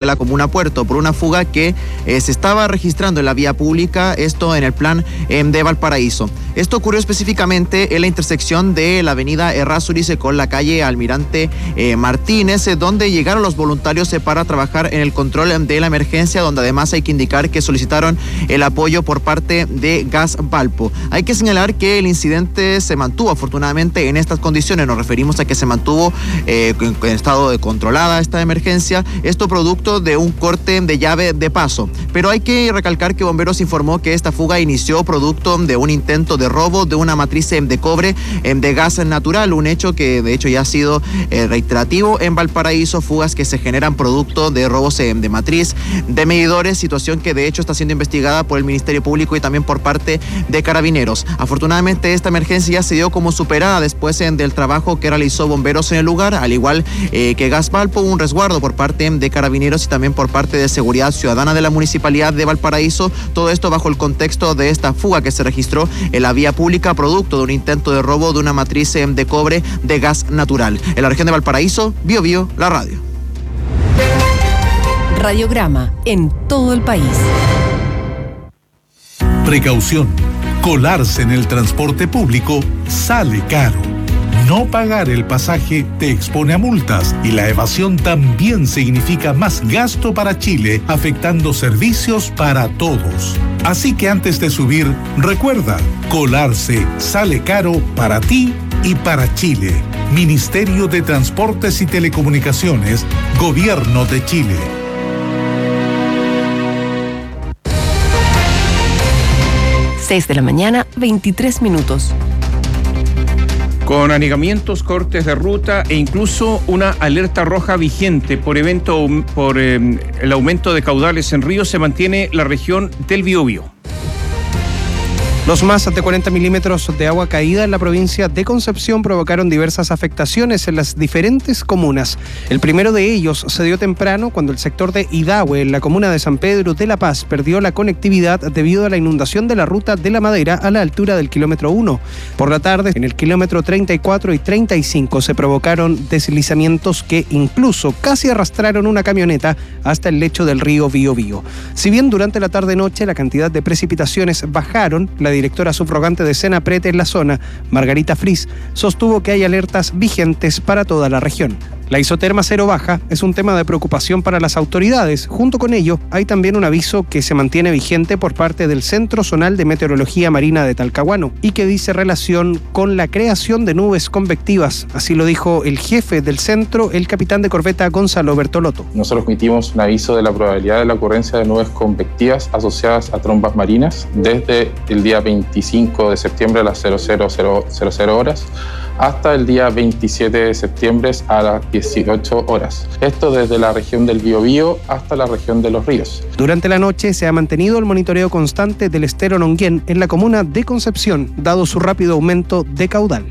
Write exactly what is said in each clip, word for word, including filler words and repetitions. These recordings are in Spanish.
la comuna Puerto por una fuga que eh, se estaba registrando en la vía pública, esto en el plan eh, de Valparaíso. Esto ocurrió específicamente en la intersección de la avenida Errázuriz con la calle Almirante eh, Martínez, eh, donde llegaron los voluntarios eh, para trabajar en el control de la emergencia, donde además hay que indicar que solicitaron el apoyo por parte de Gas Valpo. Hay que señalar que el incidente se mantuvo afortunadamente en estas condiciones. Nos referimos a que se mantuvo eh, en, en estado de controlada esta emergencia, esto producto de un corte de llave de paso. Pero hay que recalcar que Bomberos informó que esta fuga inició producto de un intento de robo de una matriz de cobre de gas natural, un hecho que de hecho ya ha sido eh, reiterativo en Valparaíso, fugas que se generan producto de robos eh, de matriz, de medidores, situación que de hecho está siendo investigada por el Ministerio Público y también por parte de Carabineros. Afortunadamente esta emergencia ya se dio como superada después eh, del trabajo que realizó Bomberos en el lugar, al igual eh, que Gas Valpo, un resguardo por parte de Carabineros y también por parte de Seguridad Ciudadana de la Municipalidad de Valparaíso, todo esto bajo el contexto de esta fuga que se registró en la vía pública producto de un intento de robo de una matriz eh, de cobre de gas natural. En la región de Valparaíso, Bio Bio, la radio. Radiograma en todo el país. Precaución. Colarse en el transporte público sale caro. No pagar el pasaje te expone a multas y la evasión también significa más gasto para Chile, afectando servicios para todos. Así que antes de subir, recuerda, colarse sale caro para ti y para Chile. Ministerio de Transportes y Telecomunicaciones, Gobierno de Chile. seis de la mañana, veintitrés minutos. Con anegamientos, cortes de ruta e incluso una alerta roja vigente por evento por eh, el aumento de caudales en ríos, se mantiene la región del Biobío. Los más de cuarenta milímetros de agua caída en la provincia de Concepción provocaron diversas afectaciones en las diferentes comunas. El primero de ellos se dio temprano cuando el sector de Idahue, en la comuna de San Pedro de La Paz, perdió la conectividad debido a la inundación de la ruta de la Madera a la altura del kilómetro uno. Por la tarde, en el kilómetro treinta y cuatro y treinta y cinco se provocaron deslizamientos que incluso casi arrastraron una camioneta hasta el lecho del río Biobío. Si bien durante la tarde-noche la cantidad de precipitaciones bajaron, la directora subrogante de Senapred en la zona, Margarita Fris, sostuvo que hay alertas vigentes para toda la región. La isoterma cero baja es un tema de preocupación para las autoridades. Junto con ello, hay también un aviso que se mantiene vigente por parte del Centro Zonal de Meteorología Marina de Talcahuano y que dice relación con la creación de nubes convectivas. Así lo dijo el jefe del centro, el capitán de corbeta Gonzalo Bertolotto. Nosotros emitimos un aviso de la probabilidad de la ocurrencia de nubes convectivas asociadas a trombas marinas desde el día veinticinco de septiembre a las cero cero cero horas hasta el día veintisiete de septiembre a las dieciocho horas. Esto desde la región del Biobío hasta la región de Los Ríos. Durante la noche se ha mantenido el monitoreo constante del estero Nonguén en la comuna de Concepción, dado su rápido aumento de caudal.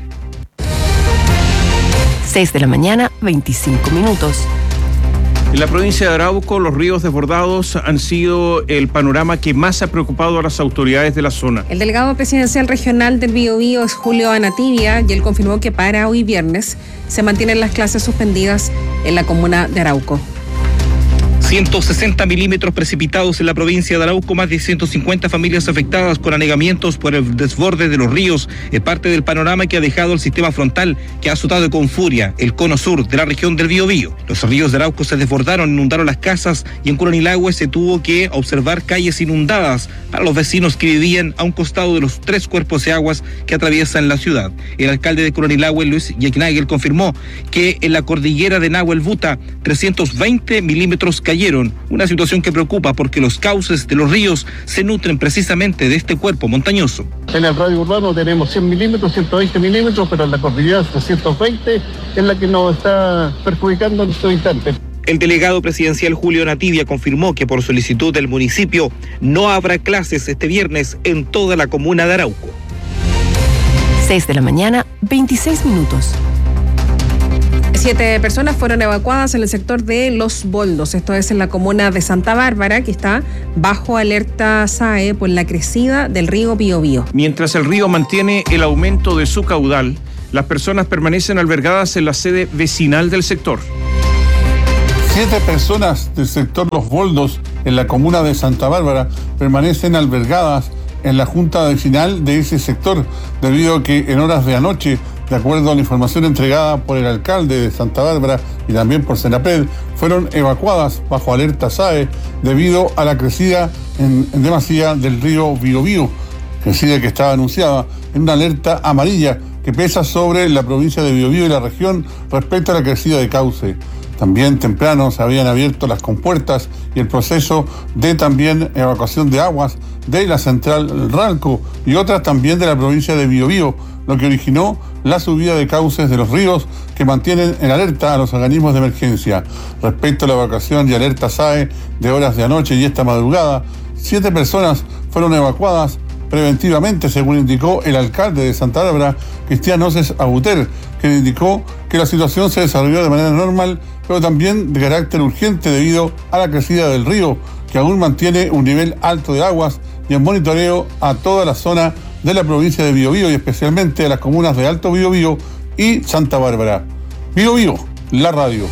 seis de la mañana, veinticinco minutos. En la provincia de Arauco, los ríos desbordados han sido el panorama que más ha preocupado a las autoridades de la zona. El delegado presidencial regional del Biobío es Julio Anativia y él confirmó que para hoy viernes se mantienen las clases suspendidas en la comuna de Arauco. ciento sesenta milímetros precipitados en la provincia de Arauco, más de ciento cincuenta familias afectadas con anegamientos por el desborde de los ríos. Es parte del panorama que ha dejado el sistema frontal, que ha azotado con furia el cono sur de la región del Biobío. Los ríos de Arauco se desbordaron, inundaron las casas y en Curanilahue se tuvo que observar calles inundadas para los vecinos que vivían a un costado de los tres cuerpos de aguas que atraviesan la ciudad. El alcalde de Curanilahue, Luis Yaquinagel, confirmó que en la cordillera de Nahuelbuta trescientos veinte milímetros cayeron. Una situación que preocupa porque los cauces de los ríos se nutren precisamente de este cuerpo montañoso. En el radio urbano tenemos cien milímetros, ciento veinte milímetros, pero en la cordillera trescientos veinte es la que nos está perjudicando en estos instantes. El delegado presidencial Julio Anativia confirmó que por solicitud del municipio no habrá clases este viernes en toda la comuna de Arauco. seis de la mañana, veintiséis minutos. Siete personas fueron evacuadas en el sector de Los Boldos, esto es en la comuna de Santa Bárbara, que está bajo alerta S A E por la crecida del río Biobío. Mientras el río mantiene el aumento de su caudal, las personas permanecen albergadas en la sede vecinal del sector. Siete personas del sector Los Boldos, en la comuna de Santa Bárbara, permanecen albergadas en la junta vecinal de ese sector, debido a que en horas de anoche, de acuerdo a la información entregada por el alcalde de Santa Bárbara y también por Senapred, fueron evacuadas bajo alerta S A E debido a la crecida en, en demasía del río Biobío, crecida que estaba anunciada en una alerta amarilla que pesa sobre la provincia de Biobío y la región respecto a la crecida de cauce. También temprano se habían abierto las compuertas y el proceso de también evacuación de aguas de la central Ralco y otras también de la provincia de Biobío, lo que originó la subida de cauces de los ríos que mantienen en alerta a los organismos de emergencia. Respecto a la evacuación y alerta S A E de horas de anoche y esta madrugada, siete personas fueron evacuadas preventivamente, según indicó el alcalde de Santa Bárbara, Cristian Oces Abuter, que indicó que la situación se desarrolló de manera normal, pero también de carácter urgente debido a la crecida del río, que aún mantiene un nivel alto de aguas, y en monitoreo a toda la zona de la provincia de Biobío y especialmente a las comunas de Alto Biobío y Santa Bárbara. Biobío, la radio.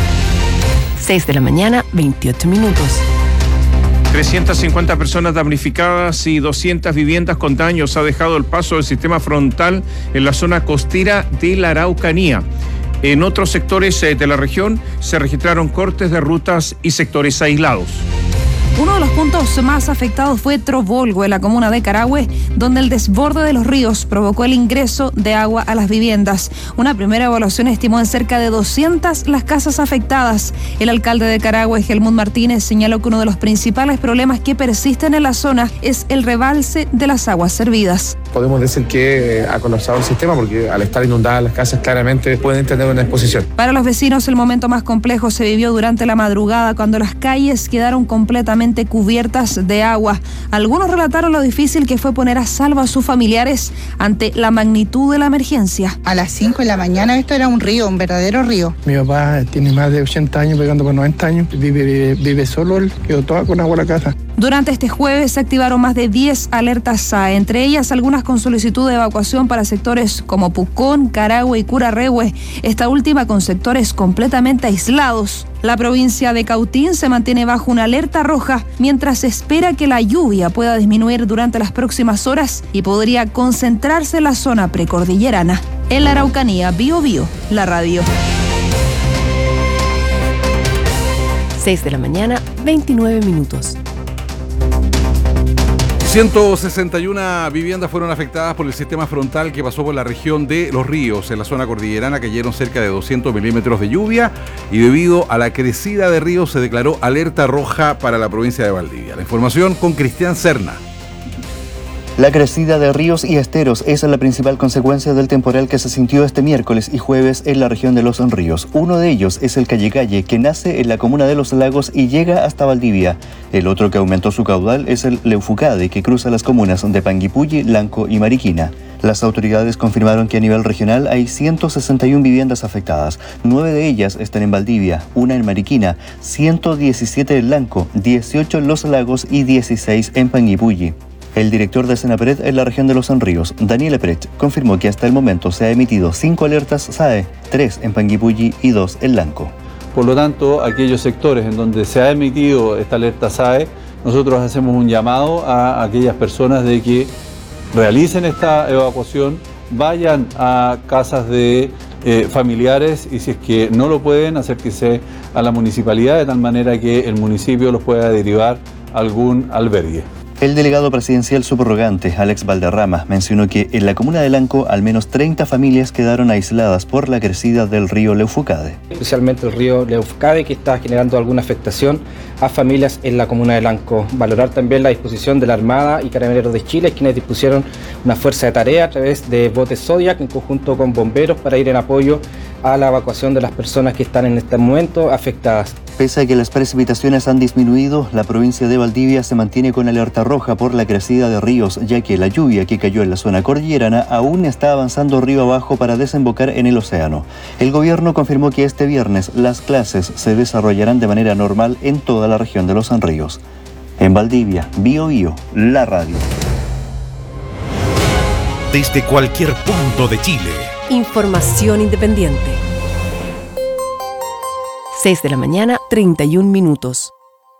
seis de la mañana, veintiocho minutos. trescientas cincuenta personas damnificadas y doscientas viviendas con daños ha dejado el paso del sistema frontal en la zona costera de la Araucanía. En otros sectores de la región se registraron cortes de rutas y sectores aislados. Uno de los puntos más afectados fue Trovolgo, en la comuna de Carahue, donde el desborde de los ríos provocó el ingreso de agua a las viviendas. Una primera evaluación estimó en cerca de doscientas las casas afectadas. El alcalde de Carahue, Helmut Martínez, señaló que uno de los principales problemas que persisten en la zona es el rebalse de las aguas servidas. Podemos decir que ha colapsado el sistema porque al estar inundadas las casas claramente pueden tener una exposición. Para los vecinos, el momento más complejo se vivió durante la madrugada, cuando las calles quedaron completamente cubiertas de agua. Algunos relataron lo difícil que fue poner a salvo a sus familiares ante la magnitud de la emergencia. A las cinco de la mañana esto era un río, un verdadero río. Mi papá tiene más de ochenta años, pegando por noventa años, vive, vive, vive solo, él quedó toda con agua en la casa. Durante este jueves se activaron más de diez alertas S A E, entre ellas algunas con solicitud de evacuación para sectores como Pucón, Carahue y Curarrehue, esta última con sectores completamente aislados. La provincia de Cautín se mantiene bajo una alerta roja, mientras se espera que la lluvia pueda disminuir durante las próximas horas y podría concentrarse en la zona precordillerana. En la Araucanía, Biobío, la radio. seis de la mañana, veintinueve minutos. ciento sesenta y una viviendas fueron afectadas por el sistema frontal que pasó por la región de Los Ríos. En la zona cordillerana cayeron cerca de doscientos milímetros de lluvia y debido a la crecida de ríos se declaró alerta roja para la provincia de Valdivia. La información con Cristian Serna. La crecida de ríos y esteros es la principal consecuencia del temporal que se sintió este miércoles y jueves en la región de Los Ríos. Uno de ellos es el Callecalle, que nace en la comuna de Los Lagos y llega hasta Valdivia. El otro que aumentó su caudal es el Leufucade, que cruza las comunas de Panguipulli, Lanco y Mariquina. Las autoridades confirmaron que a nivel regional hay ciento sesenta y una viviendas afectadas. Nueve de ellas están en Valdivia, una en Mariquina, ciento diecisiete en Lanco, dieciocho en Los Lagos y dieciséis en Panguipulli. El director de Senapred en la región de Los Ríos, Daniel Eprecht, confirmó que hasta el momento se ha emitido cinco alertas S A E, tres en Panguipulli y dos en Lanco. Por lo tanto, aquellos sectores en donde se ha emitido esta alerta S A E, nosotros hacemos un llamado a aquellas personas de que realicen esta evacuación, vayan a casas de eh, familiares y si es que no lo pueden, acérquense a la municipalidad de tal manera que el municipio los pueda derivar a algún albergue. El delegado presidencial subrogante, Alex Valderrama, mencionó que en la comuna de Lanco al menos treinta familias quedaron aisladas por la crecida del río Leufucade. Especialmente el río Leufucade, que está generando alguna afectación a familias en la comuna de Lanco. Valorar también la disposición de la Armada y Carabineros de Chile, quienes dispusieron una fuerza de tarea a través de botes Zodiac en conjunto con bomberos para ir en apoyo a la evacuación de las personas que están en este momento afectadas. Pese a que las precipitaciones han disminuido, la provincia de Valdivia se mantiene con alerta roja por la crecida de ríos, ya que la lluvia que cayó en la zona cordillerana aún está avanzando río abajo para desembocar en el océano. El gobierno confirmó que este viernes las clases se desarrollarán de manera normal en toda la región de Los Ríos. En Valdivia, Biobío, la radio. Desde cualquier punto de Chile. Información independiente. seis de la mañana, treinta y un minutos.